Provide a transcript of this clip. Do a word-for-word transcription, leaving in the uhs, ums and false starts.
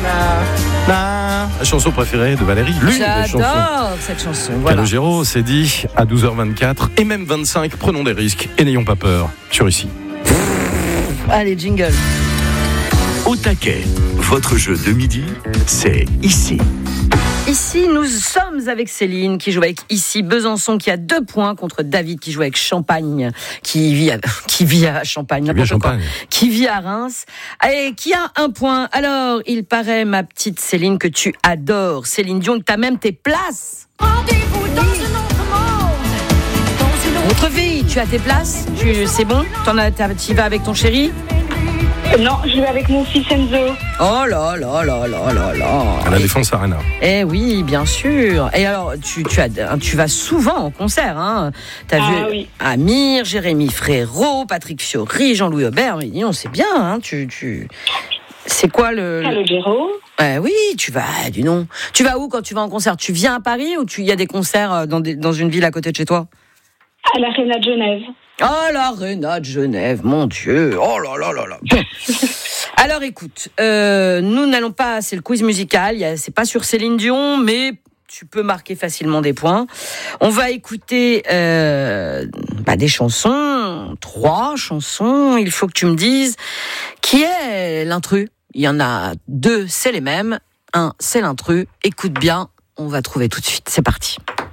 La chanson préférée de Valérie. L'une des chansons. J'adore cette chanson. Voilà. Calogero, c'est dit à douze heures vingt-quatre et même vingt-cinq. Prenons des risques et n'ayons pas peur. Sur Ici. Allez, jingle. Au taquet, votre jeu de midi, c'est Ici. Ici, nous sommes avec Céline qui joue avec Ici Besançon qui a deux points contre David qui joue avec Champagne, qui vit à, qui vit à Champagne, Qui vit à Champagne. Quoi, qui vit à Reims et qui a un point. Alors, il paraît, ma petite Céline, que tu adores Céline Dion, que tu as même tes places. Rendez-vous dans un autre monde, dans une autre Autre vie, tu as tes places, tu, c'est bon, t'en as, tu y vas avec ton chéri. Non, je vais avec mon fils Enzo. Oh là là là là là là. À la Défense Arena. Eh oui, bien sûr. Et alors, tu, tu, as, tu vas souvent en concert, hein. T'as Ah vu oui. Amir, Jérémy Frérot, Patrick Fiori, Jean-Louis Aubert. Oui, on sait bien, hein. Tu, tu... C'est quoi le... le... Calogero. Eh oui, tu vas, dis non. Tu vas où quand tu vas en concert? Tu viens à Paris ou tu y a des concerts dans, des, dans une ville à côté de chez toi? À l'Arena de Genève. Oh, l'Arena de Genève, mon Dieu. Oh là là là là. Bon. Alors écoute, euh, nous n'allons pas, c'est le quiz musical, il y a, c'est pas sur Céline Dion, mais tu peux marquer facilement des points. On va écouter euh, bah, des chansons, trois chansons. Il faut que tu me dises qui est l'intrus. Il y en a deux, c'est les mêmes. Un, c'est l'intrus. Écoute bien, on va trouver tout de suite. C'est parti.